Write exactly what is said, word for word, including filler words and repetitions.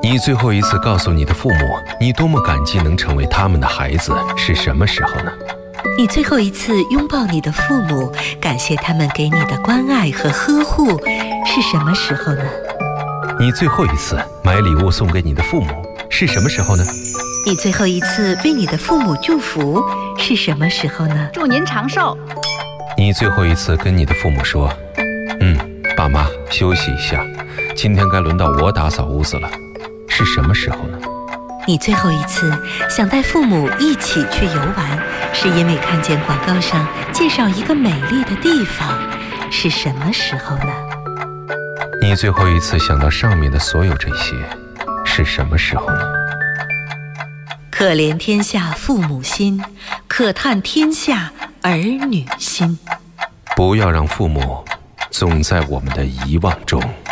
你最后一次告诉你的父母，你多么感激能成为他们的孩子，是什么时候呢？ 你最后一次拥抱你的父母，感谢他们给你的关爱和呵护，是什么时候呢？ 你最后一次买礼物送给你的父母，是什么时候呢？ 你最后一次为你的父母祝福，是什么时候呢？ 祝您长寿。 你最后一次跟你的父母说，嗯，爸妈休息一下，今天该轮到我打扫屋子了，是什么时候呢？ 你最后一次想带父母一起去游玩，是因为看见广告上介绍一个美丽的地方，是什么时候呢？ 你最后一次想到上面的所有这些，是什么时候呢？ 可怜天下父母心，可叹天下儿女心。 不要让父母总在我们的遗忘中。